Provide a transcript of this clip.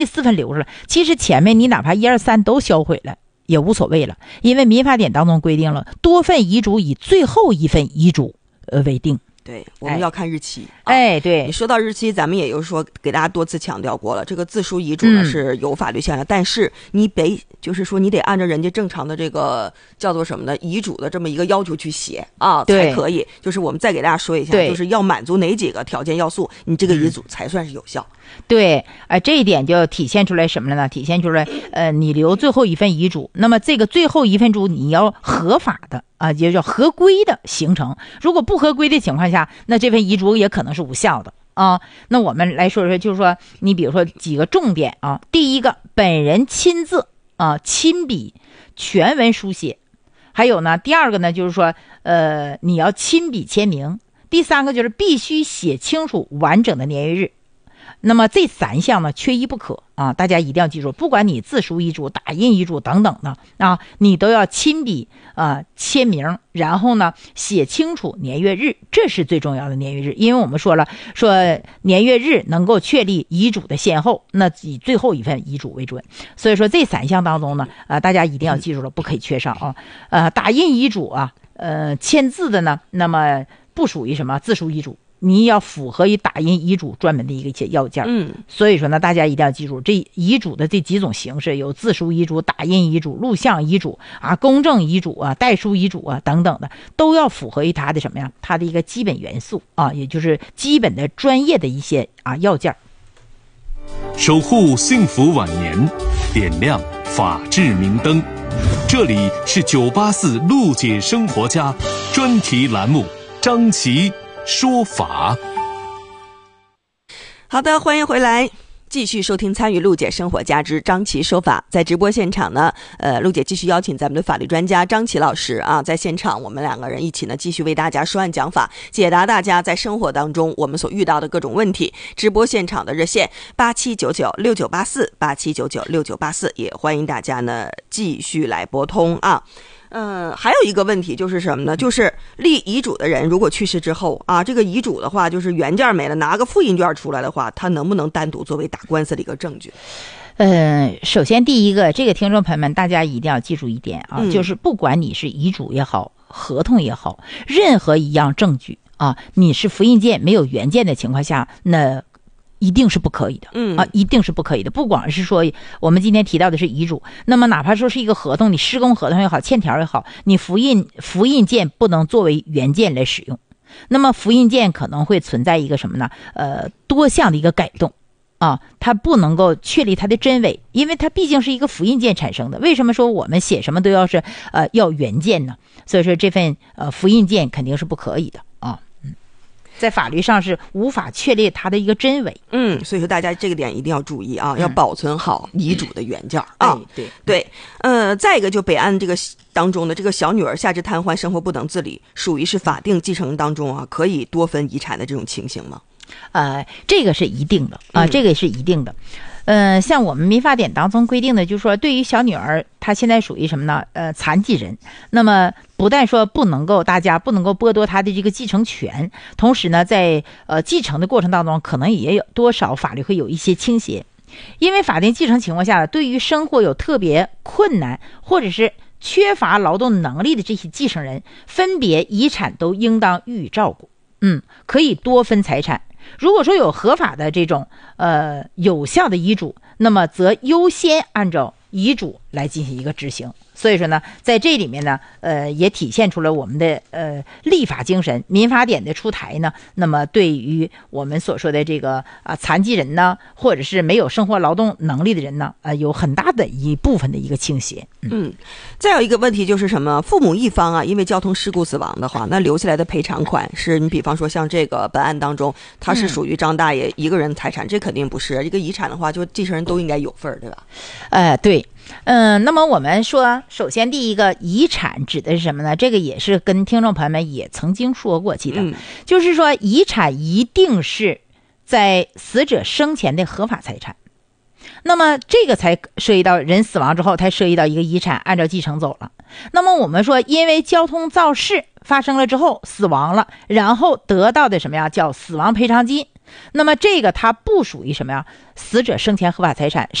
4份留着了，其实前面你哪怕1、2、3都销毁了也无所谓了，因为民法典当中规定了多份遗嘱以最后一份遗嘱为定。 对，我们要看日期。 对， 你说到日期，咱们也就是说给大家多次强调过了，这个自书遗嘱呢是有法律效力，但是你就是说你得按照人家正常的这个叫做什么呢，遗嘱的这么一个要求去写啊，才可以。就是我们再给大家说一下，就是要满足哪几个条件要素，你这个遗嘱才算是有效。 对，这一点就体现出来什么了呢？体现出来，你留最后一份遗嘱，那么这个最后一份遗嘱你要合法的啊，也叫合规的形成。如果不合规的情况下，那这份遗嘱也可能是无效的啊。那我们来说说，就是说，你比如说几个重点啊，第一个，本人亲自啊亲笔全文书写，还有呢，第二个呢，就是说，你要亲笔签名，第三个就是必须写清楚完整的年月日。那么这3项呢，缺一不可啊！大家一定要记住，不管你自书遗嘱、打印遗嘱等等的啊，你都要亲笔签名，然后呢写清楚年月日，这是最重要的年月日。因为我们说了，年月日能够确立遗嘱的先后，那以最后一份遗嘱为准。所以说这3项当中呢，大家一定要记住了，不可以缺少啊！打印遗嘱啊，签字的呢，那么不属于什么自书遗嘱。你要符合于打印遗嘱专门的一些要件。所以说呢，大家一定要记住，这遗嘱的这几种形式有自书遗嘱、打印遗嘱、录像遗嘱啊、公证遗嘱啊、代书遗嘱啊等等的，都要符合于它的什么呀？它的一个基本元素啊，也就是基本的专业的一些要件。 守护幸福晚年，点亮法治明灯。这里是984陆姐生活家专题栏目，张琪说法。 好的，欢迎回来，继续收听参与陆姐生活家之张琪说法。在直播现场呢，陆姐继续邀请咱们的法律专家张琪老师啊，在现场我们2个人一起呢，继续为大家说案讲法，解答大家在生活当中我们所遇到的各种问题。直播现场的热线87996984，87996984，也欢迎大家呢继续来拨通啊。还有一个问题就是什么呢？就是立遗嘱的人如果去世之后啊，这个遗嘱的话就是原件没了，拿个复印件出来的话，他能不能单独作为打官司的一个证据？ 首先第一个，这个听众朋友们大家一定要记住一点啊，就是不管你是遗嘱也好，合同也好，任何一样证据啊，你是复印件没有原件的情况下，那一定是不可以的，一定是不可以的。不管是说我们今天提到的是遗嘱，那么哪怕说是一个合同，你施工合同也好，欠条也好，你复印件不能作为原件来使用。那么复印件可能会存在一个什么呢？多项的一个改动啊，它不能够确立它的真伪，因为它毕竟是一个复印件产生的。为什么说我们写什么都要是要原件呢？所以说这份复印件肯定是不可以的啊。在法律上是无法确立它的一个真伪。 所以说大家这个点一定要注意啊，要保存好遗嘱的原件啊。对，再一个就本案这个当中的这个小女儿下肢瘫痪，生活不能自理，属于是法定继承当中啊可以多分遗产的这种情形吗？ 这个是一定的啊，这个是一定的。像我们民法典当中规定的，就是说对于小女儿，她现在属于什么呢？残疾人。那么不但说大家不能够剥夺她的这个继承权，同时呢，在继承的过程当中，可能也有多少法律会有一些倾斜。因为法定继承情况下，对于生活有特别困难或者是缺乏劳动能力的这些继承人，分别遗产都应当予以照顾。可以多分财产。如果说有合法的这种有效的遗嘱，那么则优先按照遗嘱来进行一个执行。所以说呢，在这里面呢，也体现出了我们的立法精神。民法典的出台呢，那么对于我们所说的这个残疾人呢，或者是没有生活劳动能力的人呢，有很大的一部分的一个倾斜。 再有一个问题就是什么？父母一方啊，因为交通事故死亡的话，那留下来的赔偿款是你比方说像这个本案当中，他是属于张大爷一个人财产，这肯定不是。这个遗产的话，就继承人都应该有份，对吧？ 对。那么我们说，首先第一个遗产指的是什么呢？这个也是跟听众朋友们也曾经说过，记得，就是说遗产一定是在死者生前的合法财产。那么这个才涉及到人死亡之后，才涉及到一个遗产按照继承走了。 那么我们说，因为交通肇事发生了之后死亡了，然后得到的什么呀，叫死亡赔偿金。那么这个它不属于什么呀，死者生前合法财产，